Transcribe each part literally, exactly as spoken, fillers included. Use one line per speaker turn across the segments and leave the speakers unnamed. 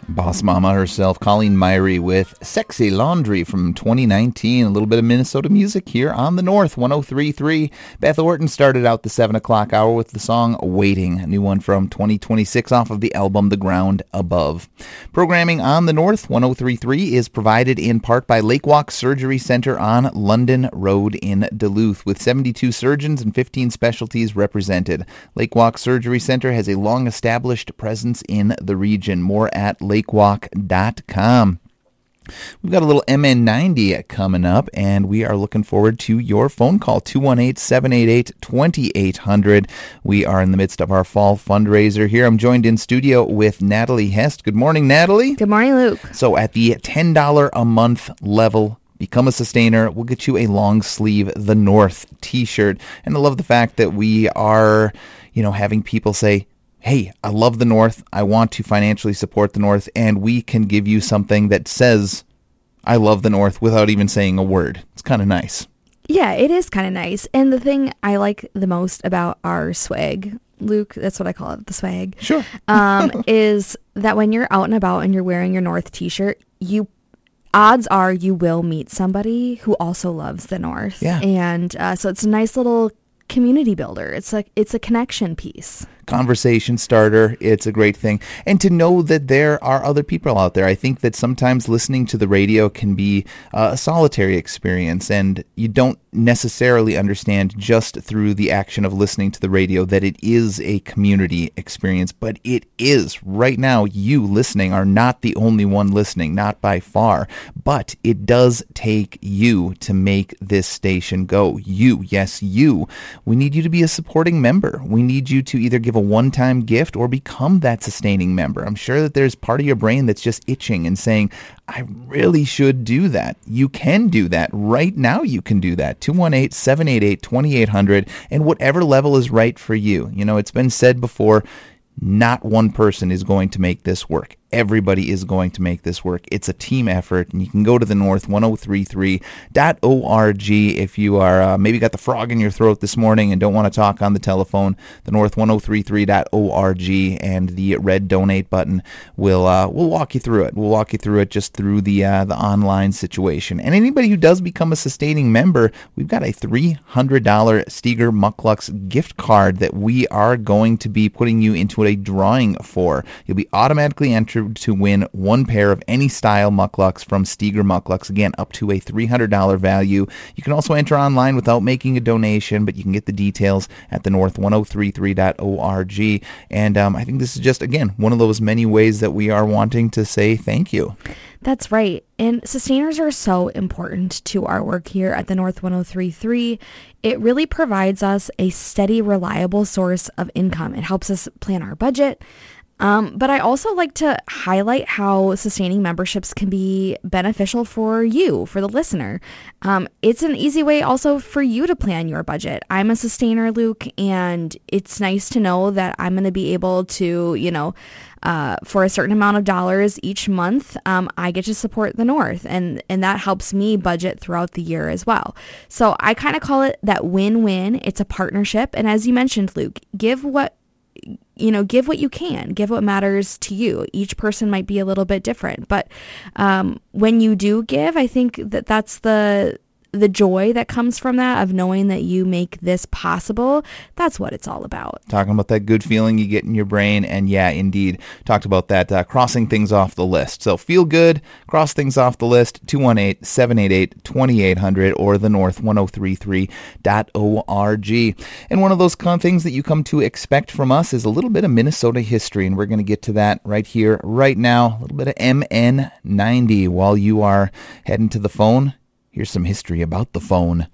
Boss Mama herself, Colleen Myrie, with Sexy Laundry from twenty nineteen. A little bit of Minnesota music here on the North, one oh three point three. Beth Orton started out the seven o'clock hour with the song Waiting, a new one from twenty twenty-six off of the album The Ground Above. Programming on the North, one oh three point three, is provided in part by Lakewalk Surgery Center on London Road in Duluth, with seventy-two surgeons and fifteen specialties represented. Lakewalk Surgery Center has a long-established presence in the region. More at lakewalk dot com. We've got a little M N ninety coming up, and we are looking forward to your phone call, two one eight, seven eight eight, two eight hundred. We are in the midst of our fall fundraiser here. I'm joined in studio with Natalie Hest. Good morning, Natalie.
Good morning, Luke.
So at the ten dollars a month level, become a sustainer. We'll get you a long sleeve The North t-shirt. And I love the fact that we are, you know, having people say, hey, I love the North. I want to financially support the North, and we can give you something that says, I love the North, without even saying a word. It's kind of nice.
Yeah, it is kind of nice. And the thing I like the most about our swag, Luke, that's what I call it, the swag.
Sure.
um, is that when you're out and about and you're wearing your North t-shirt, you odds are you will meet somebody who also loves the North.
Yeah.
And uh, so it's a nice little community builder. It's like it's a connection piece.
Conversation starter. It's a great thing. And to know that there are other people out there. I think that sometimes listening to the radio can be uh, a solitary experience, and you don't necessarily understand just through the action of listening to the radio that it is a community experience, but it is. Right now, you listening are not the only one listening, not by far, but it does take you to make this station go. You, yes, you. We need you to be a supporting member. We need you to either give a one-time gift or become that sustaining member. I'm sure that there's part of your brain that's just itching and saying, I really should do that. You can do that. Right now you can do that. two one eight, seven eight eight, two eight hundred, and whatever level is right for you. You know, it's been said before, not one person is going to make this work. Everybody is going to make this work. It's a team effort, and you can go to the north ten thirty-three dot org if you are uh, maybe got the frog in your throat this morning and don't want to talk on the telephone. The north ten thirty-three dot org and the red donate button will uh, will walk you through it. We'll walk you through it just through the uh, the online situation. And anybody who does become a sustaining member, we've got a three hundred dollars Steger Mucklucks gift card that we are going to be putting you into a drawing for. You'll be automatically entered to win one pair of any style mucklucks from Steger Mucklucks, again up to a three hundred dollars value. You can also enter online without making a donation, but you can get the details at the north ten thirty-three dot org. And um, I think this is just, again, one of those many ways that we are wanting to say thank you.
That's right. And sustainers are so important to our work here at the North ten thirty-three. It really provides us a steady, reliable source of income. It helps us plan our budget. Um, but I also like to highlight how sustaining memberships can be beneficial for you, for the listener. Um, it's an easy way also for you to plan your budget. I'm a sustainer, Luke, and it's nice to know that I'm going to be able to, you know, uh, for a certain amount of dollars each month, um, I get to support the North, and, and that helps me budget throughout the year as well. So I kind of call it that win-win. It's a partnership. And as you mentioned, Luke, give what you know, give what you can, give what matters to you. Each person might be a little bit different, but um, when you do give, I think that that's the the joy that comes from that, of knowing that you make this possible. That's what it's all about.
Talking about that good feeling you get in your brain. And yeah, indeed, talked about that, uh, crossing things off the list. So feel good, cross things off the list, two one eight, seven eight eight, two eight hundred or the north ten thirty-three dot org. And one of those kind of things that you come to expect from us is a little bit of Minnesota history, and we're going to get to that right here, right now. A little bit of M N ninety while you are heading to the phone. Here's some history about the phone.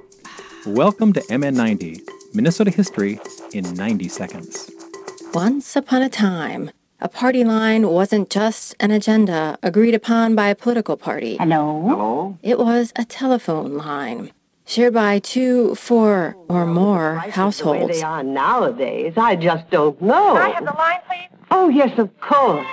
Welcome to M N ninety, Minnesota history in ninety seconds.
Once upon a time, a party line wasn't just an agenda agreed upon by a political party.
Hello? Hello?
It was a telephone line, shared by two, four, or more households.
The way they are nowadays, I just don't know.
Can I have the line, please?
Oh, yes, of course.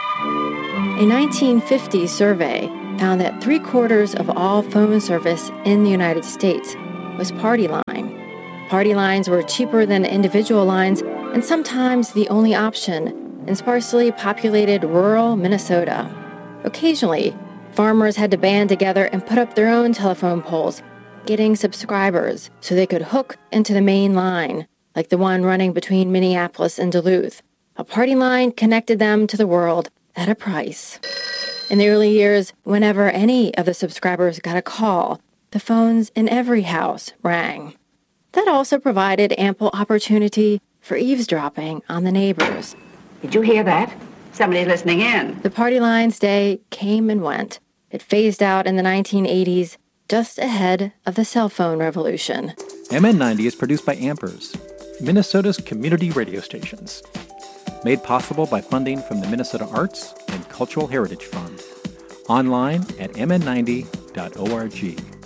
A nineteen fifty survey found that three-quarters of all phone service in the United States was party line. Party lines were cheaper than individual lines and sometimes the only option in sparsely populated rural Minnesota. Occasionally, farmers had to band together and put up their own telephone poles, getting subscribers so they could hook into the main line, like the one running between Minneapolis and Duluth. A party line connected them to the world at a price. In the early years, whenever any of the subscribers got a call, the phones in every house rang. That also provided ample opportunity for eavesdropping on the neighbors.
Did you hear that? Somebody's listening in.
The party lines day came and went. It phased out in the nineteen eighties, just ahead of the cell phone revolution.
M N ninety is produced by Ampers, Minnesota's community radio stations. Made possible by funding from the Minnesota Arts and Cultural Heritage Fund. Online at m n ninety dot org.